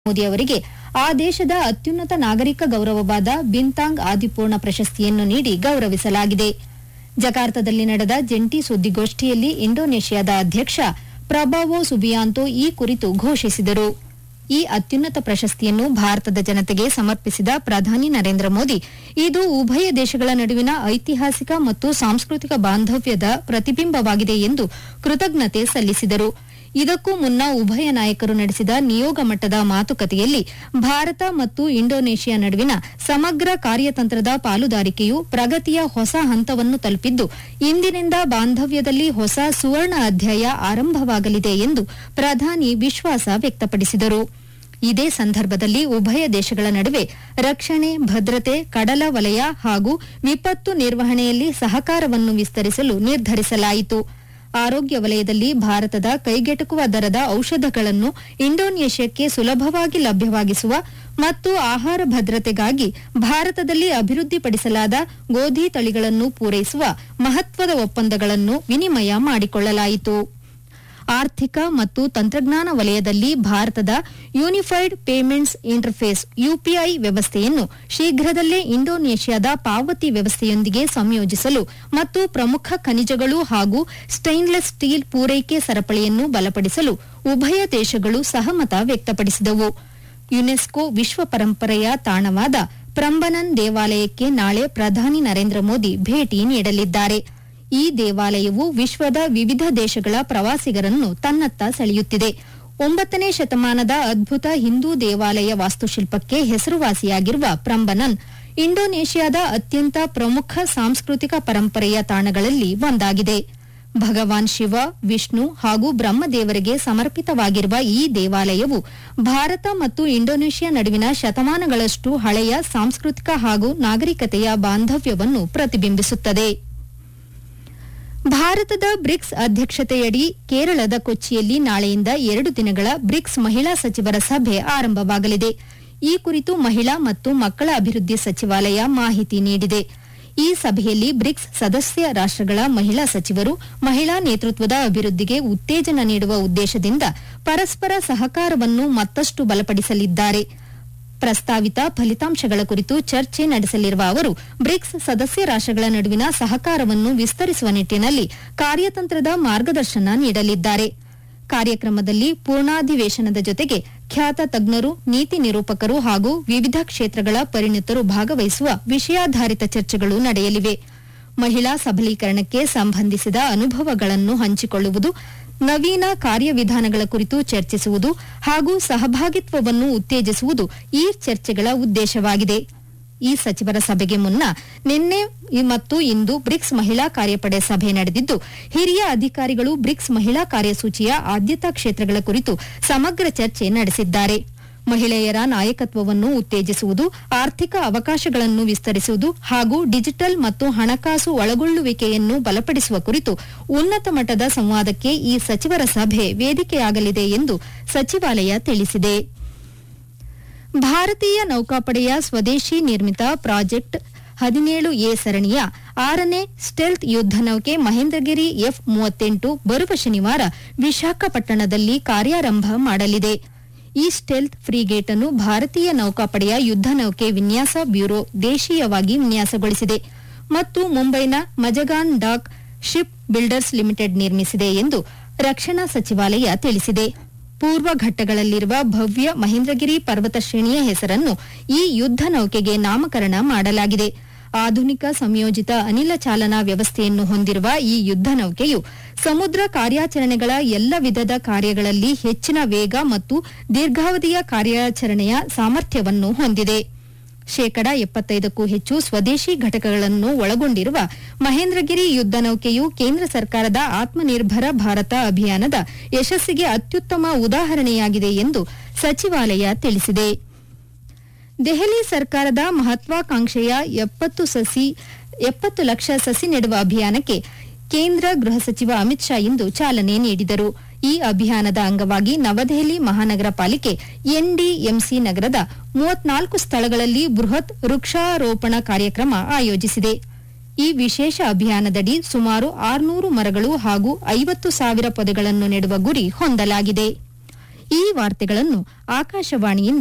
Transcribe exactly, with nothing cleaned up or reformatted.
ಮೋದಿ ಅವರಿಗೆ ಆ ದೇಶದ ಅತ್ಯುನ್ನತ ನಾಗರಿಕ ಗೌರವವಾದ ಬಿಂತಾಂಗ್ ಆದಿಪೂರ್ಣ ಪ್ರಶಸ್ತಿಯನ್ನು ನೀಡಿ ಗೌರವಿಸಲಾಗಿದೆ. ಜಕಾರ್ತದಲ್ಲಿ ನಡೆದ ಜಂಟಿ ಸುದ್ದಿಗೋಷ್ಠಿಯಲ್ಲಿ ಇಂಡೋನೇಷ್ಯಾದ ಅಧ್ಯಕ್ಷ ಪ್ರಬೋವೋ ಸುಬಿಯಾಂತೋ ಈ ಕುರಿತು ಘೋಷಿಸಿದರು. ಈ ಅತ್ಯುನ್ನತ ಪ್ರಶಸ್ತಿಯನ್ನು ಭಾರತದ ಜನತೆಗೆ ಸಮರ್ಪಿಸಿದ ಪ್ರಧಾನಿ ನರೇಂದ್ರ ಮೋದಿ, ಇದು ಉಭಯ ದೇಶಗಳ ನಡುವಿನ ಐತಿಹಾಸಿಕ ಮತ್ತು ಸಾಂಸ್ಕೃತಿಕ ಬಾಂಧವ್ಯದ ಪ್ರತಿಬಿಂಬವಾಗಿದೆ ಎಂದು ಕೃತಜ್ಞತೆ ಸಲ್ಲಿಸಿದರು. ಇದಕ್ಕೂ ಮುನ್ನ ಉಭಯ ನಾಯಕರು ನಡೆಸಿದ ನಿಯೋಗ ಮಟ್ಟದ ಮಾತುಕತೆಯಲ್ಲಿ ಭಾರತ ಮತ್ತು ಇಂಡೋನೇಷ್ಯಾ ನಡುವಿನ ಸಮಗ್ರ ಕಾರ್ಯತಂತ್ರದ ಪಾಲುದಾರಿಕೆಯು ಪ್ರಗತಿಯ ಹೊಸ ಹಂತವನ್ನು ತಲುಪಿದ್ದು, ಇಂದಿನಿಂದ ಬಾಂಧವ್ಯದಲ್ಲಿ ಹೊಸ ಸುವರ್ಣ ಅಧ್ಯಾಯ ಆರಂಭವಾಗಲಿದೆ ಎಂದು ಪ್ರಧಾನಿ ವಿಶ್ವಾಸ ವ್ಯಕ್ತಪಡಿಸಿದರು. ಇದೇ ಸಂದರ್ಭದಲ್ಲಿ ಉಭಯ ದೇಶಗಳ ನಡುವೆ ರಕ್ಷಣೆ, ಭದ್ರತೆ, ಕಡಲ ವಲಯ ಹಾಗೂ ವಿಪತ್ತು ನಿರ್ವಹಣೆಯಲ್ಲಿ ಸಹಕಾರವನ್ನು ವಿಸ್ತರಿಸಲು ನಿರ್ಧರಿಸಲಾಯಿತು. ಆರೋಗ್ಯ ವಲಯದಲ್ಲಿ ಭಾರತದ ಕೈಗೆಟುಕುವ ದರದ ಔಷಧಗಳನ್ನು ಇಂಡೋನೇಷ್ಯಾಕ್ಕೆ ಸುಲಭವಾಗಿ ಲಭ್ಯವಾಗಿಸುವ ಮತ್ತು ಆಹಾರ ಭದ್ರತೆಗಾಗಿ ಭಾರತದಲ್ಲಿ ಅಭಿವೃದ್ಧಿಪಡಿಸಲಾದ ಗೋಧಿ ತಳಿಗಳನ್ನು ಪೂರೈಸುವ ಮಹತ್ವದ ಒಪ್ಪಂದಗಳನ್ನು ವಿನಿಮಯ ಮಾಡಿಕೊಳ್ಳಲಾಯಿತು. ಆರ್ಥಿಕ ಮತ್ತು ತಂತ್ರಜ್ಞಾನ ವಲಯದಲ್ಲಿ ಭಾರತದ ಯೂನಿಫೈಡ್ ಪೇಮೆಂಟ್ಸ್ ಇಂಟರ್ಫೇಸ್ ಯುಪಿಐ ವ್ಯವಸ್ಥೆಯನ್ನು ಶೀಘ್ರದಲ್ಲೇ ಇಂಡೋನೇಷ್ಯಾದ ಪಾವತಿ ವ್ಯವಸ್ಥೆಯೊಂದಿಗೆ ಸಂಯೋಜಿಸಲು ಮತ್ತು ಪ್ರಮುಖ ಖನಿಜಗಳು ಹಾಗೂ ಸ್ಟೈನ್ಲೆಸ್ ಸ್ಟೀಲ್ ಪೂರೈಕೆ ಸರಪಳಿಯನ್ನು ಬಲಪಡಿಸಲು ಉಭಯ ದೇಶಗಳು ಸಹಮತ ವ್ಯಕ್ತಪಡಿಸಿದವು. ಯುನೆಸ್ಕೋ ವಿಶ್ವ ಪರಂಪರೆಯ ತಾಣವಾದ ಪ್ರಂಬನನ್ ದೇವಾಲಯಕ್ಕೆ ನಾಳೆ ಪ್ರಧಾನಿ ನರೇಂದ್ರ ಮೋದಿ ಭೇಟಿ ನೀಡಲಿದ್ದಾರೆ. ಈ ದೇವಾಲಯವು ವಿಶ್ವದ ವಿವಿಧ ದೇಶಗಳ ಪ್ರವಾಸಿಗರನ್ನು ತನ್ನತ್ತ ಸೆಳೆಯುತ್ತಿದೆ. ಒಂಬತ್ತನೇ ಶತಮಾನದ ಅದ್ಭುತ ಹಿಂದೂ ದೇವಾಲಯ ವಾಸ್ತುಶಿಲ್ಪಕ್ಕೆ ಹೆಸರುವಾಸಿಯಾಗಿರುವ ಪ್ರಂಬನನ್ ಇಂಡೋನೇಷ್ಯಾದ ಅತ್ಯಂತ ಪ್ರಮುಖ ಸಾಂಸ್ಕೃತಿಕ ಪರಂಪರೆಯ ತಾಣಗಳಲ್ಲಿ ಒಂದಾಗಿದೆ. ಭಗವಾನ್ ಶಿವ, ವಿಷ್ಣು ಹಾಗೂ ಬ್ರಹ್ಮದೇವರಿಗೆ ಸಮರ್ಪಿತವಾಗಿರುವ ಈ ದೇವಾಲಯವು ಭಾರತ ಮತ್ತು ಇಂಡೋನೇಷ್ಯಾ ನಡುವಿನ ಶತಮಾನಗಳಷ್ಟು ಹಳೆಯ ಸಾಂಸ್ಕೃತಿಕ ಹಾಗೂ ನಾಗರಿಕತೆಯ ಬಾಂಧವ್ಯವನ್ನು ಪ್ರತಿಬಿಂಬಿಸುತ್ತದೆ. ಭಾರತದ ಬ್ರಿಕ್ಸ್ ಅಧ್ಯಕ್ಷತೆಯಡಿ ಕೇರಳದ ಕೊಚ್ಚಿಯಲ್ಲಿ ನಾಳೆಯಿಂದ ಎರಡು ದಿನಗಳ ಬ್ರಿಕ್ಸ್ ಮಹಿಳಾ ಸಚಿವರ ಸಭೆ ಆರಂಭವಾಗಲಿದೆ. ಈ ಕುರಿತು ಮಹಿಳಾ ಮತ್ತು ಮಕ್ಕಳ ಅಭಿವೃದ್ಧಿ ಸಚಿವಾಲಯ ಮಾಹಿತಿ ನೀಡಿದೆ. ಈ ಸಭೆಯಲ್ಲಿ ಬ್ರಿಕ್ಸ್ ಸದಸ್ಯ ರಾಷ್ಟಗಳ ಮಹಿಳಾ ಸಚಿವರು ಮಹಿಳಾ ನೇತೃತ್ವದ ಅಭಿವೃದ್ಧಿಗೆ ಉತ್ತೇಜನ ನೀಡುವ ಉದ್ದೇಶದಿಂದ ಪರಸ್ಪರ ಸಹಕಾರವನ್ನು ಮತ್ತಷ್ಟು ಬಲಪಡಿಸಲಿದ್ದಾರೆ. ಪ್ರಸ್ತಾವಿತ ಫಲಿತಾಂಶಗಳ ಕುರಿತು ಚರ್ಚೆ ನಡೆಸಲಿರುವ ಅವರು ಬ್ರಿಕ್ಸ್ ಸದಸ್ಯ ರಾಷ್ಟಗಳ ನಡುವಿನ ಸಹಕಾರವನ್ನು ವಿಸ್ತರಿಸುವ ನಿಟ್ಟಿನಲ್ಲಿ ಕಾರ್ಯತಂತ್ರದ ಮಾರ್ಗದರ್ಶನ ನೀಡಲಿದ್ದಾರೆ. ಕಾರ್ಯಕ್ರಮದಲ್ಲಿ ಪೂರ್ಣಾಧಿವೇಶನದ ಜೊತೆಗೆ ಖ್ಯಾತ ತಜ್ಞರು, ನೀತಿ ನಿರೂಪಕರು ಹಾಗೂ ವಿವಿಧ ಕ್ಷೇತ್ರಗಳ ಪರಿಣಿತರು ಭಾಗವಹಿಸುವ ವಿಷಯಾಧಾರಿತ ಚರ್ಚೆಗಳು ನಡೆಯಲಿವೆ. ಮಹಿಳಾ ಸಬಲೀಕರಣಕ್ಕೆ ಸಂಬಂಧಿಸಿದ ಅನುಭವಗಳನ್ನು ಹಂಚಿಕೊಳ್ಳುವುದು, ನವೀನ ಕಾರ್ಯವಿಧಾನಗಳ ಕುರಿತು ಚರ್ಚಿಸುವುದು ಹಾಗೂ ಸಹಭಾಗಿತ್ವವನ್ನು ಉತ್ತೇಜಿಸುವುದು ಈ ಚರ್ಚೆಗಳ ಉದ್ದೇಶವಾಗಿದೆ. ಈ ಸಚಿವರ ಸಭೆಗೆ ಮುನ್ನ ನಿನ್ನೆ ಮತ್ತು ಇಂದು ಬ್ರಿಕ್ಸ್ ಮಹಿಳಾ ಕಾರ್ಯಪಡೆ ಸಭೆ ನಡೆದಿದ್ದು, ಹಿರಿಯ ಅಧಿಕಾರಿಗಳು ಬ್ರಿಕ್ಸ್ ಮಹಿಳಾ ಕಾರ್ಯಸೂಚಿಯ ಆದ್ಯತಾ ಕ್ಷೇತ್ರಗಳ ಕುರಿತು ಸಮಗ್ರ ಚರ್ಚೆ ನಡೆಸಿದ್ದಾರೆ. ಮಹಿಳೆಯರ ನಾಯಕತ್ವವನ್ನು ಉತ್ತೇಜಿಸುವುದು, ಆರ್ಥಿಕ ಅವಕಾಶಗಳನ್ನು ವಿಸ್ತರಿಸುವುದು ಹಾಗೂ ಡಿಜಿಟಲ್ ಮತ್ತು ಹಣಕಾಸು ಒಳಗೊಳ್ಳುವಿಕೆಯನ್ನು ಬಲಪಡಿಸುವ ಕುರಿತು ಉನ್ನತ ಮಟ್ಟದ ಸಂವಾದಕ್ಕೆ ಈ ಸಚಿವರ ಸಭೆ ವೇದಿಕೆಯಾಗಲಿದೆ ಎಂದು ಸಚಿವಾಲಯ ತಿಳಿಸಿದೆ. ಭಾರತೀಯ ನೌಕಾಪಡೆಯ ಸ್ವದೇಶಿ ನಿರ್ಮಿತ ಪ್ರಾಜೆಕ್ಟ್ ಹದಿನೇಳು ಎ ಸರಣಿಯ ಆರನೇ ಸ್ಟೆಲ್ತ್ ಯುದ್ಧ ನೌಕೆ ಮಹೇಂದ್ರಗಿರಿ ಎಫ್ ಮೂವತ್ತೆಂಟು ಬರುವ ಶನಿವಾರ ವಿಶಾಖಪಟ್ಟಣದಲ್ಲಿ ಕಾರ್ಯಾರಂಭ ಮಾಡಲಿದೆ. ಈ ಸ್ಟೆಲ್ತ್ ಫ್ರಿಗೇಟ್ ಅನ್ನು ಭಾರತೀಯ ನೌಕಾಪಡೆಯ ಯುದ್ಧ ನೌಕೆ ವಿನ್ಯಾಸ ಬ್ಯೂರೋ ದೇಶೀಯವಾಗಿ ವಿನ್ಯಾಸಗೊಳಿಸಿದೆ ಮತ್ತು ಮುಂಬೈನ Mazagon dock ship builders limited ನಿರ್ಮಿಸಿದೆ ಎಂದು ರಕ್ಷಣಾ ಸಚಿವಾಲಯ ತಿಳಿಸಿದೆ. ಪೂರ್ವ ಘಟ್ಟಗಳಲ್ಲಿರುವ ಭವ್ಯ ಮಹೇಂದ್ರಗಿರಿ ಪರ್ವತ ಶ್ರೇಣಿಯ ಹೆಸರನ್ನು ಈ ಯುದ್ಧ ನೌಕೆಗೆ ನಾಮಕರಣ ಮಾಡಲಾಗಿದೆ. ಆಧುನಿಕ ಸಂಯೋಜಿತ ಅನಿಲ ಚಾಲನಾ ವ್ಯವಸ್ಥೆಯನ್ನು ಹೊಂದಿರುವ ಈ ಯುದ್ಧ ನೌಕೆಯು ಸಮುದ್ರ ಕಾರ್ಯಾಚರಣೆಗಳ ಎಲ್ಲ ವಿಧದ ಕಾರ್ಯಗಳಲ್ಲಿ ಹೆಚ್ಚಿನ ವೇಗ ಮತ್ತು ದೀರ್ಘಾವಧಿಯ ಕಾರ್ಯಾಚರಣೆಯ ಸಾಮರ್ಥ್ಯವನ್ನು ಹೊಂದಿದೆ. ಶೇಕಡ ಎಪ್ಪತ್ತೈದಕ್ಕೂ ಹೆಚ್ಚು ಸ್ವದೇಶಿ ಘಟಕಗಳನ್ನು ಒಳಗೊಂಡಿರುವ ಮಹೇಂದ್ರಗಿರಿ ಯುದ್ಧ ನೌಕೆಯು ಕೇಂದ್ರ ಸರ್ಕಾರದ ಆತ್ಮನಿರ್ಭರ ಭಾರತ ಅಭಿಯಾನದ ಯಶಸ್ಸಿಗೆ ಅತ್ಯುತ್ತಮ ಉದಾಹರಣೆಯಾಗಿದೆ ಎಂದು ಸಚಿವಾಲಯ ತಿಳಿಸಿದೆ. ದೆಹಲಿ ಸರ್ಕಾರದ ಮಹತ್ವಾಕಾಂಕ್ಷೆಯ ಎಪ್ಪತ್ತು ಸಸಿ ಎಪ್ಪತ್ತು ಲಕ್ಷ ಸಸಿ ನೆಡುವ ಅಭಿಯಾನಕ್ಕೆ ಕೇಂದ್ರ ಗೃಹ ಸಚಿವ ಅಮಿತ್ ಶಾ ಇಂದು ಚಾಲನೆ ನೀಡಿದರು. ಈ ಅಭಿಯಾನದ ಅಂಗವಾಗಿ ನವದೆಹಲಿ ಮಹಾನಗರ ಪಾಲಿಕೆ ಎನ್ಡಿಎಂಸಿ ನಗರದ ಮೂವತ್ನಾಲ್ಕು ಸ್ಥಳಗಳಲ್ಲಿ ಬೃಹತ್ ವೃಕ್ಷಾರೋಪಣ ಕಾರ್ಯಕ್ರಮ ಆಯೋಜಿಸಿದೆ. ಈ ವಿಶೇಷ ಅಭಿಯಾನದಡಿ ಸುಮಾರು ಆರುನೂರು ಮರಗಳು ಹಾಗೂ ಐವತ್ತು ಸಾವಿರ ಪೊದೆಗಳನ್ನು ನೆಡುವ ಗುರಿ ಹೊಂದಲಾಗಿದೆ. ಈ ವಾರ್ತೆಗಳನ್ನು ಆಕಾಶವಾಣಿಯಿಂದ